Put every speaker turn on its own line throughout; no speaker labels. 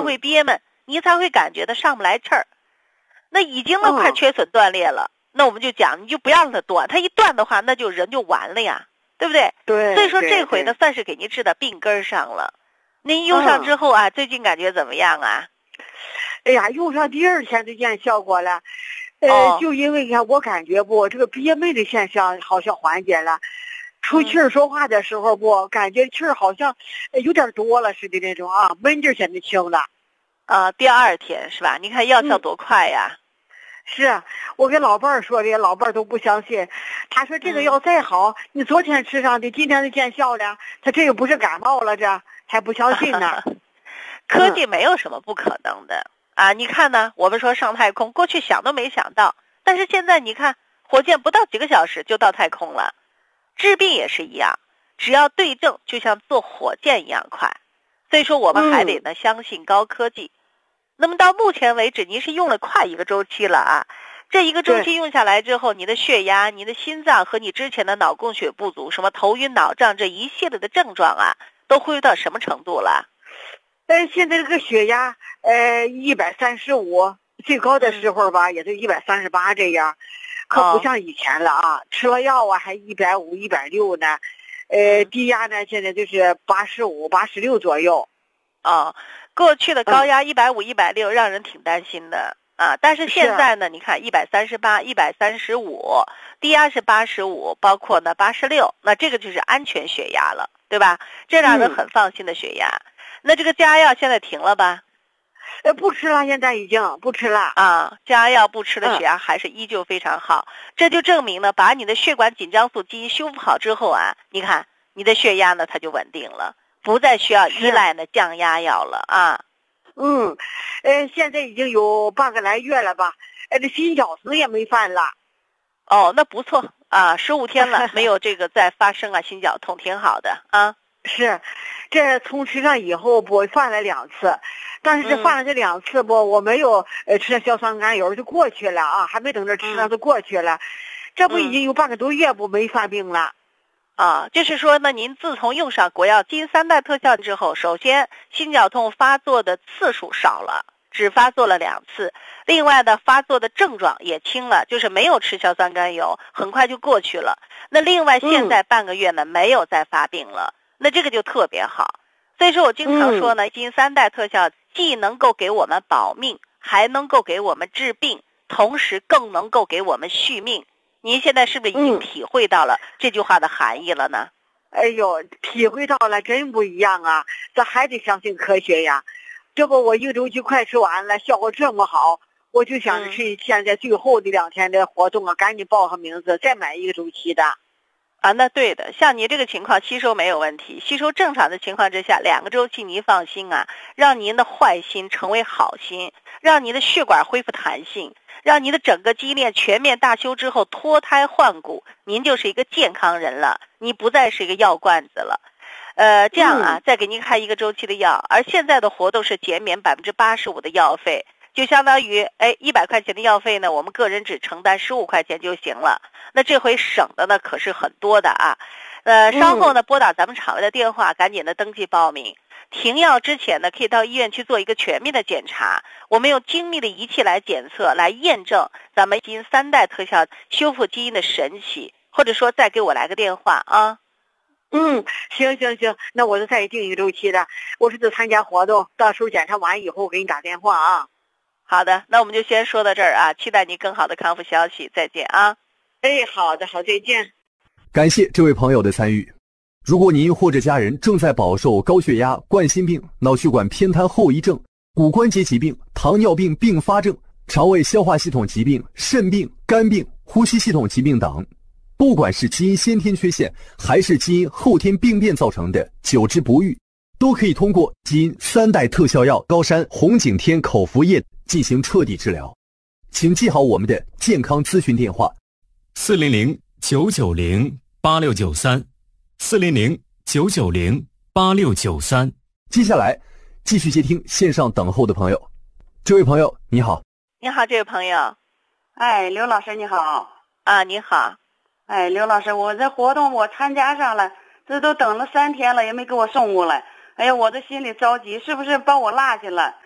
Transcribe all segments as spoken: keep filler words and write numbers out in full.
会憋闷，你才会感觉到上不来气儿。那已经都快缺损断裂了，嗯、那我们就讲，你就不要让它断，它一断的话，那就人就完了呀，对不对？
对。
所以说这回呢，算是给您治到病根上了。您用上之后啊，嗯、最近感觉怎么样啊？
哎呀，用上第二天就见效果了。呃，哦、就因为看我感觉不，这个憋闷的现象好像缓解了。出气儿说话的时候不，感觉气儿好像有点多了似的那种啊，闷劲儿现在轻了。
啊、呃，第二天是吧？你看药效多快呀！嗯、
是啊，我给老伴儿说的，老伴儿都不相信。他说这个药再好，嗯、你昨天吃上的，今天就见效了。他这个不是感冒了，这还不相信呢。
科技没有什么不可能的、嗯、啊！你看呢，我们说上太空，过去想都没想到，但是现在你看，火箭不到几个小时就到太空了。治病也是一样，只要对症，就像坐火箭一样快。所以说，我们还得呢、嗯、相信高科技。那么到目前为止，您是用了快一个周期了啊。这一个周期用下来之后，你的血压、你的心脏和你之前的脑供血不足、什么头晕脑胀这一系列的症状啊，都恢复到什么程度了？
呃，现在这个血压，呃，一百三十五，最高的时候吧，嗯、也就一百三十八这样，可不像以前了啊。哦、吃了药啊，还一百五、一百六呢。呃，低压呢，现在就是八十五、八十六左右。
哦，过去的高压一百五、一百六，让人挺担心的啊。但是现在呢，你看一百三十八、一百三十五，低压是八十五，包括呢八十六，那这个就是安全血压了，对吧？这让人很放心的血压。嗯、那这个加药现在停了吧？
呃，不吃了，现在已经不吃了
啊。加药不吃的血压还是依旧非常好，嗯、这就证明呢，把你的血管紧张素基因修复好之后啊，你看你的血压呢它就稳定了。不再需要依赖呢降压药了啊。
嗯，呃，现在已经有半个来月了吧？呃，这心绞痛也没犯了。
哦，那不错啊，十五天了，没有这个再发生啊心绞痛，挺好的啊。
是，这从吃上以后不犯了两次，但是这犯了这两次不，嗯、我没有呃吃硝酸甘油就过去了啊，还没等着吃上就过去了，嗯、这不已经有半个多月不没犯病了。
啊，就是说呢，您自从用上国药基因三代特效之后，首先心绞痛发作的次数少了，只发作了两次。另外呢，发作的症状也轻了，就是没有吃硝酸甘油，很快就过去了。那另外现在半个月呢，嗯、没有再发病了，那这个就特别好。所以说我经常说呢，基因三代特效既能够给我们保命，还能够给我们治病，同时更能够给我们续命。您现在是不是已经体会到了这句话的含义了呢？
嗯、哎呦，体会到了，真不一样啊！咱还得相信科学呀。这不，我一个周期快吃完了，效果这么好，我就想着是现在最后的两天的活动啊，嗯、赶紧报上名字，再买一个周期的。
啊，那对的，像你这个情况吸收没有问题，吸收正常的情况之下，两个周期您放心啊，让您的坏心成为好心，让您的血管恢复弹性，让您的整个肌链全面大修之后脱胎换骨，您就是一个健康人了，你不再是一个药罐子了。呃，这样啊，再给您开一个周期的药，而现在的活动是减免百分之八十五的药费，就相当于哎一百块钱的药费呢，我们个人只承担十五块钱就行了。那这回省的呢可是很多的啊。呃，稍后呢拨打咱们厂位的电话，赶紧的登记报名。停药之前呢，可以到医院去做一个全面的检查，我们用精密的仪器来检测，来验证咱们基因三代特效修复基因的神奇。或者说再给我来个电话啊。
嗯，行行行，那我就再定一个周期的，我是去参加活动，到时候检查完以后给你打电话啊。
好的，那我们就先说到这儿啊，期待你更好的康复消息，再见啊。
哎，好的，好，再见。
感谢这位朋友的参与。如果您或者家人正在饱受高血压、冠心病、脑血管偏瘫后遗症、骨关节疾病、糖尿病并发症、肠胃消化系统疾病、肾病、肝病、呼吸系统疾病等，不管是基因先天缺陷还是基因后天病变造成的久治不愈，都可以通过基因三代特效药高山红景天口服液进行彻底治疗。请记好我们的健康咨询电话：
四零零九九零八六九三，四零零九九零八六九三。
接下来继续接听线上等候的朋友。这位朋友你好。
你好，这位朋友。
哎，刘老师你好。
啊，你好。
哎，刘老师，我这活动我参加上了，这都等了三天了，也没给我送过来。哎呀，我这心里着急，是不是把我落下了？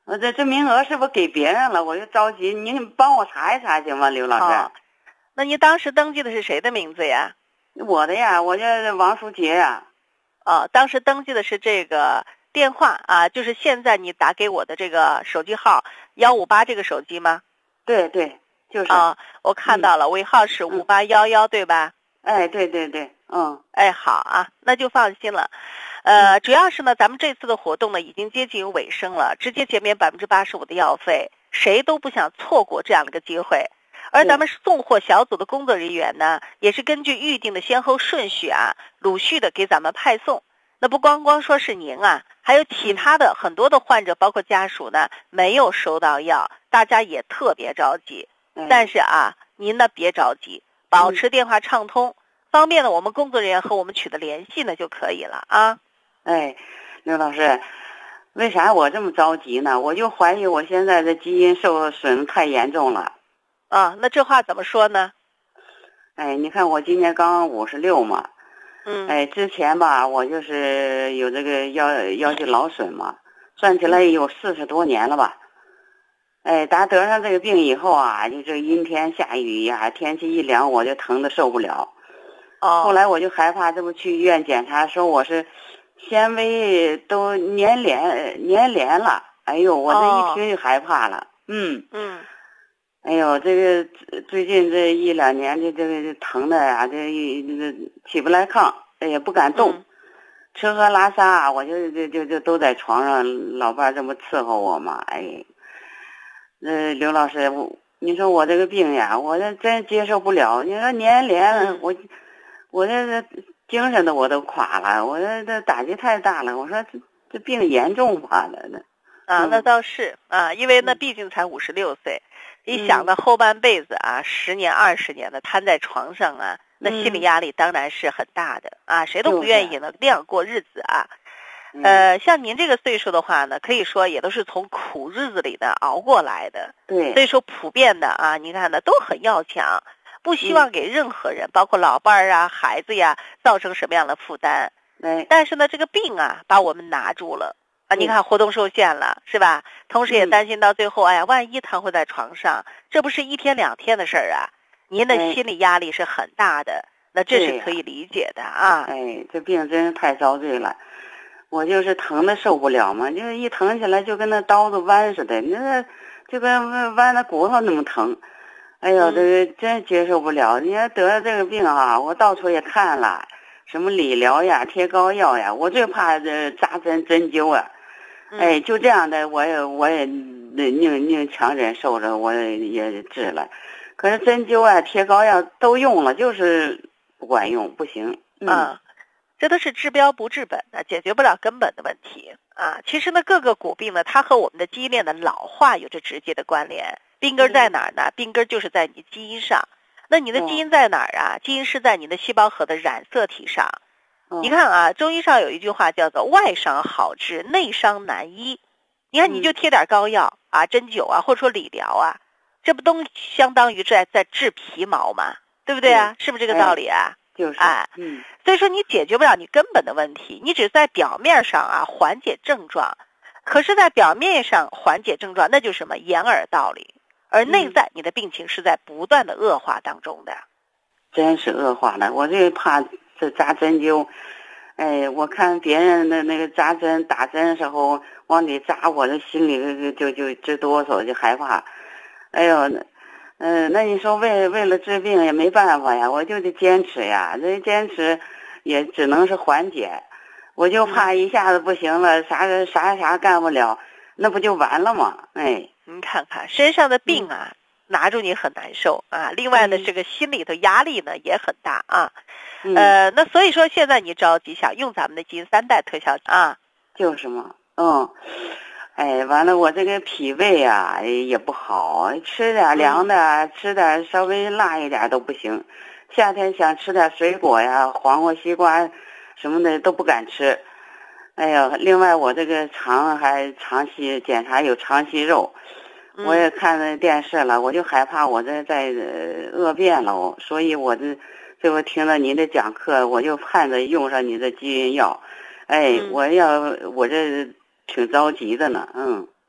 我这这名额是不是给别人了？我就着急，您帮我查一查行吗，刘老师？
哦，那您当时登记的是谁的名字呀？
我的呀，我叫王淑杰呀。
哦，当时登记的是这个电话啊，就是现在你打给我的这个手机号幺五八这个手机吗？
对对，就是。
啊，我看到了，尾号是五八幺幺，对吧？
哎，对对对，嗯。
哎，好啊，那就放心了。呃，主要是呢，咱们这次的活动呢已经接近尾声了，直接减免百分之八十五的药费，谁都不想错过这样的一个机会。而咱们送货小组的工作人员呢，也是根据预定的先后顺序啊，陆续的给咱们派送。那不光光说是您啊，还有其他的很多的患者，包括家属呢，没有收到药，大家也特别着急。但是啊，您呢别着急，保持电话畅通，方便了我们工作人员和我们取得联系呢就可以了啊。
哎，刘老师，为啥我这么着急呢？我就怀疑我现在的基因受损太严重了。
啊，那这话怎么说呢？
哎，你看我今年刚五十六嘛，
嗯，
哎，之前吧，我就是有这个腰腰肌劳损嘛，算起来有四十多年了吧。哎，打得上这个病以后啊，就这阴天下雨呀，天气一凉我就疼得受不了。
哦，
后来我就害怕，这不去医院检查，说我是纤维都粘连粘连了。哎呦，我这一听就害怕了。哦、嗯
嗯。
哎呦，这个最近这一两年这这个疼的呀，这这起不来炕，也不敢动，
嗯、
吃喝拉撒，我就就就就都在床上，老伴这么伺候我嘛。哎，呃，刘老师，我你说我这个病呀，我这真接受不了。你说粘连，
嗯、
我我这这精神的我都垮了，我这这打击太大了。我说这这病严重吧？那那
啊，那倒是啊，因为那毕竟才五十六岁。一想到后半辈子啊，十年二十年的瘫在床上啊，那心理压力当然是很大的啊，谁都不愿意呢那样过日子啊。呃，像您这个岁数的话呢，可以说也都是从苦日子里呢熬过来的。
对，
所以说普遍的啊，你看呢都很要强，不希望给任何人，包括老伴儿啊、孩子呀，造成什么样的负担。
对，
但是呢，这个病啊，把我们拿住了。啊，你看活动受限了，是吧？同时也担心到最后，哎呀，万一瘫痪在床上，这不是一天两天的事儿啊！您的心理压力是很大的，那这是可以理解的啊。
哎，这病真是太遭罪了，我就是疼的受不了嘛，就是一疼起来就跟那刀子剜似的，那就跟剜那骨头那么疼。哎呦，这个真接受不了！你要得了这个病啊，我到处也看了，什么理疗呀、贴膏药呀，我最怕这扎针针灸啊。哎，就这样的，我也我也宁宁强忍受着，我也也治了。可是针灸啊、贴膏药都用了，就是不管用，不行。
嗯，啊、这都是治标不治本的，解决不了根本的问题啊。其实呢，各个骨病呢，它和我们的基因链的老化有着直接的关联。病根在哪儿呢？病根就是在你基因上。那你的基因在哪儿啊？基因是在你的细胞核的染色体上。你看啊，中医上有一句话叫做外伤好治，内伤难医。你看，你就贴点膏药啊、针灸啊，或者说理疗啊，这不都相当于在在治皮毛吗？对不对啊？是不是这个道理啊？
就是，
哎，
嗯，
所以说你解决不了你根本的问题，你只在表面上啊缓解症状，可是在表面上缓解症状，那就是什么掩耳盗铃，而内在你的病情是在不断的恶化当中的。
真是恶化了，我这怕这扎针灸。哎，我看别人的那个扎针打针的时候往里扎，我的心里就就直哆嗦，就害怕。哎呦，嗯、呃，那你说为为了治病也没办法呀，我就得坚持呀。这坚持也只能是缓解，我就怕一下子不行了，啥啥啥干不了，那不就完了吗？哎，
您看看身上的病啊。嗯拿住你很难受啊！另外呢，这个心里头压力呢也很大啊。
嗯、
呃，那所以说现在你着急想用咱们的基因三代特效啊，
就是嘛，嗯，哎，完了我这个脾胃啊也不好，吃点凉的，嗯、吃点稍微辣一点都不行。夏天想吃点水果呀，黄瓜、西瓜什么的都不敢吃。哎呀，另外我这个肠还肠息检查有肠息肉。我也看那电视了，我就害怕我这在恶变了，所以我这最后听了您的讲课，我就盼着用上你的基因药。哎，嗯、我要我这挺着急的呢，嗯。